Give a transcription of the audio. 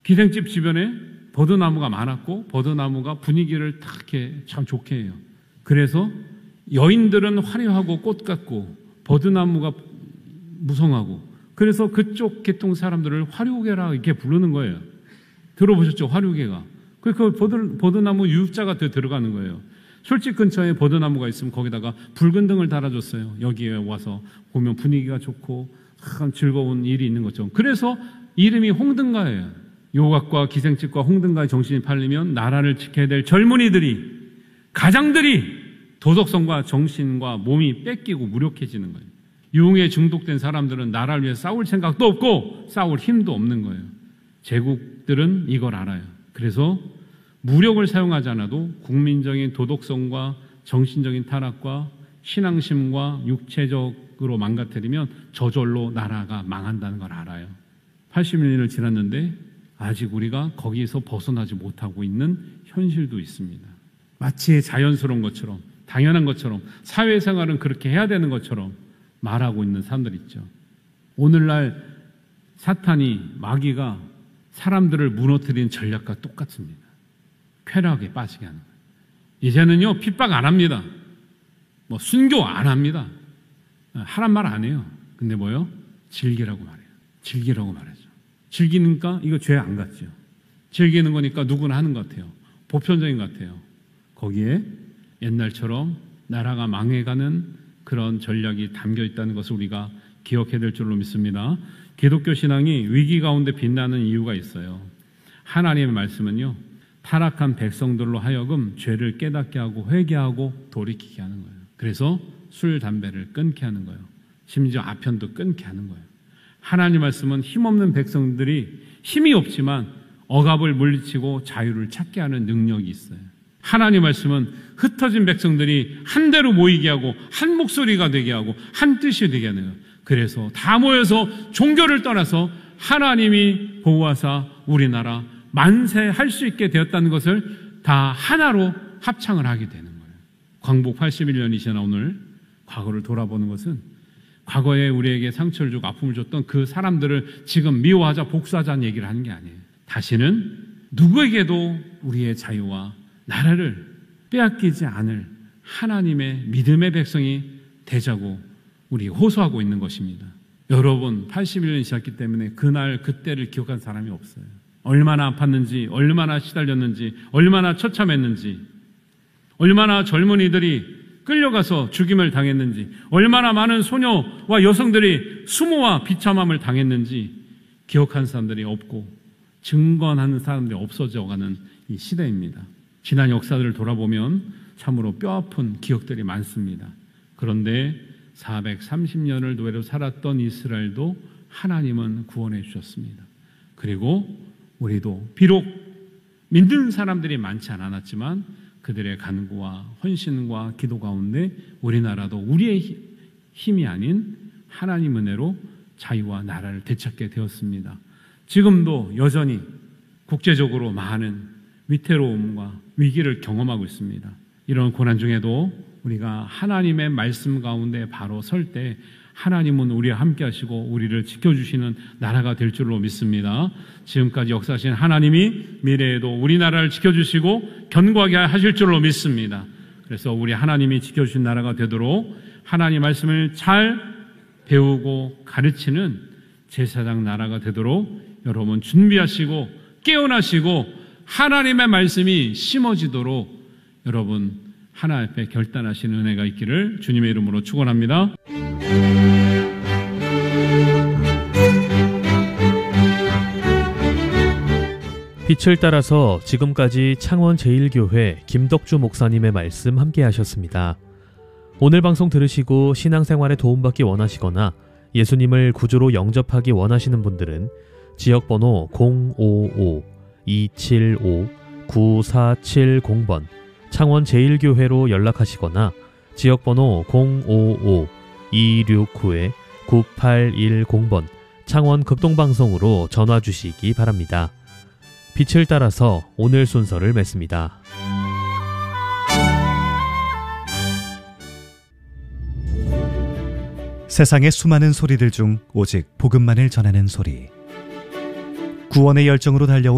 기생집 주변에 버드나무가 많았고 버드나무가 분위기를 딱 이렇게 참 좋게 해요. 그래서 여인들은 화려하고 꽃 같고 버드나무가 무성하고, 그래서 그쪽 계통 사람들을 화류계라 이렇게 부르는 거예요. 들어보셨죠? 화류계가. 그 버드나무 유자가 들어가는 거예요. 술집 근처에 버드나무가 있으면 거기다가 붉은 등을 달아줬어요. 여기에 와서 보면 분위기가 좋고 참 즐거운 일이 있는 것처럼. 그래서 이름이 홍등가예요. 요각과 기생집과 홍등가의 정신이 팔리면 나라를 지켜야 될 젊은이들이, 가장들이 도덕성과 정신과 몸이 뺏기고 무력해지는 거예요. 유흥에 중독된 사람들은 나라를 위해 싸울 생각도 없고 싸울 힘도 없는 거예요. 제국들은 이걸 알아요. 그래서 무력을 사용하지 않아도 국민적인 도덕성과 정신적인 타락과 신앙심과 육체적으로 망가뜨리면 저절로 나라가 망한다는 걸 알아요. 80년을 지났는데 아직 우리가 거기에서 벗어나지 못하고 있는 현실도 있습니다. 마치 자연스러운 것처럼, 당연한 것처럼, 사회생활은 그렇게 해야 되는 것처럼 말하고 있는 사람들 있죠. 오늘날 사탄이, 마귀가 사람들을 무너뜨리는 전략과 똑같습니다. 쾌락에 빠지게 하는 거예요. 이제는요, 핍박 안 합니다. 순교 안 합니다. 하란 말 안 해요. 근데 뭐요? 즐기라고 말해요. 즐기라고 말하죠. 즐기니까 이거 죄 안 같죠. 즐기는 거니까 누구나 하는 것 같아요. 보편적인 것 같아요. 거기에 옛날처럼 나라가 망해가는 그런 전략이 담겨 있다는 것을 우리가 기억해야 될 줄로 믿습니다. 기독교 신앙이 위기 가운데 빛나는 이유가 있어요. 하나님의 말씀은요, 타락한 백성들로 하여금 죄를 깨닫게 하고 회개하고 돌이키게 하는 거예요. 그래서 술, 담배를 끊게 하는 거예요. 심지어 아편도 끊게 하는 거예요. 하나님 말씀은 힘없는 백성들이 힘이 없지만 억압을 물리치고 자유를 찾게 하는 능력이 있어요. 하나님 말씀은 흩어진 백성들이 한대로 모이게 하고 한 목소리가 되게 하고 한 뜻이 되게 하는 거예요. 그래서 다 모여서 종교를 떠나서 하나님이 보호하사 우리나라 만세할 수 있게 되었다는 것을 다 하나로 합창을 하게 되는 거예요. 광복 81년이 지나 오늘 과거를 돌아보는 것은 과거에 우리에게 상처를 주고 아픔을 줬던 그 사람들을 지금 미워하자, 복수하자는 얘기를 하는 게 아니에요. 다시는 누구에게도 우리의 자유와 나라를 빼앗기지 않을 하나님의 믿음의 백성이 되자고 우리 호소하고 있는 것입니다. 여러분, 81년이 지났기 때문에 그날 그때를 기억한 사람이 없어요. 얼마나 아팠는지, 얼마나 시달렸는지, 얼마나 처참했는지, 얼마나 젊은이들이 끌려가서 죽임을 당했는지, 얼마나 많은 소녀와 여성들이 수모와 비참함을 당했는지 기억한 사람들이 없고 증언하는 사람들이 없어져가는 이 시대입니다. 지난 역사들을 돌아보면 참으로 뼈아픈 기억들이 많습니다. 그런데 430년을 노예로 살았던 이스라엘도 하나님은 구원해 주셨습니다. 그리고 우리도 비록 믿는 사람들이 많지 않았지만 그들의 간구와 헌신과 기도 가운데 우리나라도 우리의 힘이 아닌 하나님 은혜로 자유와 나라를 되찾게 되었습니다. 지금도 여전히 국제적으로 많은 위태로움과 위기를 경험하고 있습니다. 이런 고난 중에도 우리가 하나님의 말씀 가운데 바로 설 때 하나님은 우리와 함께 하시고 우리를 지켜주시는 나라가 될 줄로 믿습니다. 지금까지 역사하신 하나님이 미래에도 우리나라를 지켜주시고 견고하게 하실 줄로 믿습니다. 그래서 우리 하나님이 지켜주신 나라가 되도록 하나님 말씀을 잘 배우고 가르치는 제사장 나라가 되도록 여러분 준비하시고 깨어나시고 하나님의 말씀이 심어지도록 여러분 하나님 앞에 결단하시는 은혜가 있기를 주님의 이름으로 축원합니다. 빛을 따라서 지금까지 창원제일교회 김덕주 목사님의 말씀 함께 하셨습니다. 오늘 방송 들으시고 신앙생활에 도움받기 원하시거나 예수님을 구주로 영접하기 원하시는 분들은 지역번호 055-275-9470번 창원제일교회로 연락하시거나 지역번호 055-269-9810번 창원극동방송으로 전화 주시기 바랍니다. 빛을 따라서 오늘 순서를 맺습니다. 세상의 수많은 소리들 중 오직 복음만을 전하는 소리. 구원의 열정으로 달려온